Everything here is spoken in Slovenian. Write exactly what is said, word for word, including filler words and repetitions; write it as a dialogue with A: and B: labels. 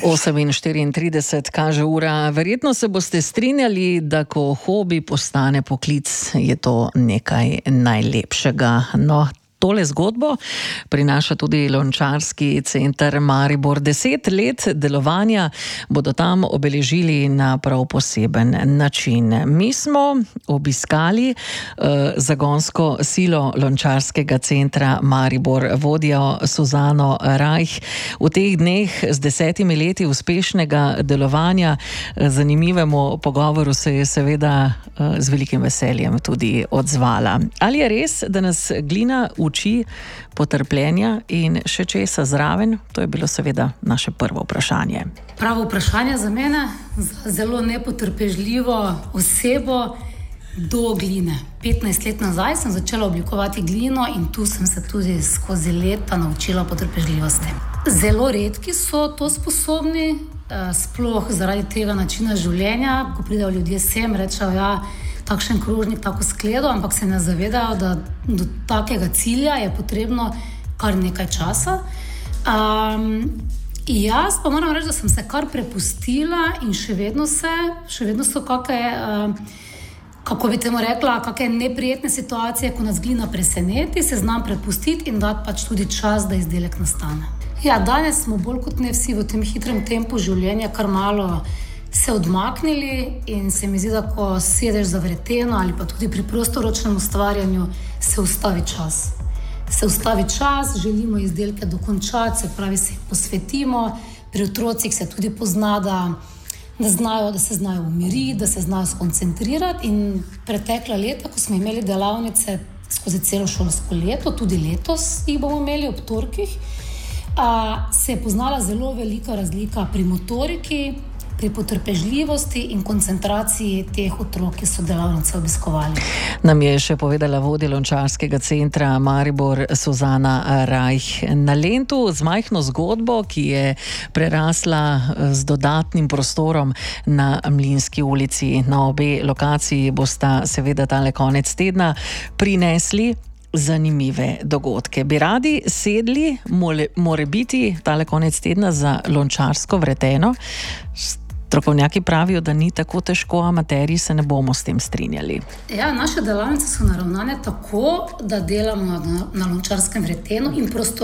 A: osem in štiriintrideset kaže ura. Verjetno se boste strinjali, da ko hobi postane poklic, je to nekaj najlepšega. No, tole zgodbo prinaša tudi Lončarski center Maribor. Deset let delovanja bodo tam obeležili na prav poseben način. Mi smo obiskali uh, zagonsko silo Lončarskega centra Maribor, vodjo Suzano Rajh. V teh dneh z desetimi leti uspešnega delovanja zanimivemu pogovoru se je seveda uh, z velikim veseljem tudi odzvala. Ali je res, da nas glina uči potrpljenja in še česa zraven? To je bilo seveda naše prvo vprašanje.
B: Pravo vprašanje za mene, za zelo nepotrpežljivo osebo do gline. petnajst let nazaj sem začela oblikovati glino in tu sem se tudi skozi leta naučila potrpežljivosti. Zelo redki so to sposobni, sploh zaradi tega načina življenja, ko pridejo ljudje sem, rečejo, ja, takšen krožnik, tako skledo, ampak se ne zavedajo, da do takega cilja je potrebno kar nekaj časa. Um, jaz pa moram reči, da sem se kar prepustila in še vedno se, še vedno so kakšne, uh, kako bi temu rekla, kakšne neprijetne situacije, ko nas glina preseneti, se znam prepustiti in dati pač tudi čas, da izdelek nastane. Ja, danes smo bolj kot ne vsi v tem hitrem tempu življenja kar malo se odmaknili in se mi zdi, da ko sedeš za vreteno ali pa tudi pri prostoročnem ustvarjanju, se ustavi čas. Se ustavi čas, želimo izdelke dokončati, se pravi, se jih posvetimo. Pri otrocih se tudi pozna, da, da, znajo, da se znajo umiriti, da se znajo skoncentrirati in pretekla leta, ko smo imeli delavnice skozi celo šolsko leto, tudi letos jih bomo imeli ob torkih, a, se je poznala zelo velika razlika pri motoriki, pri potrpežljivosti in koncentraciji teh otrok, ki so delavnice obiskovali.
A: Nam je še povedala vodja Lončarskega centra Maribor Suzana Rajh. Na Lentu z majhno zgodbo, ki je prerasla z dodatnim prostorom na Mlinski ulici. Na obe lokaciji bosta seveda tale konec tedna prinesli zanimive dogodke. Bi radi sedli, more, more biti tale konec tedna za lončarsko vreteno? Strokovnjaki pravijo, da ni tako težko, amaterji se ne bomo s tem strinjali.
B: Ja, naše delavnice so naravnane tako, da delamo na, na lončarskem vretenu in prostor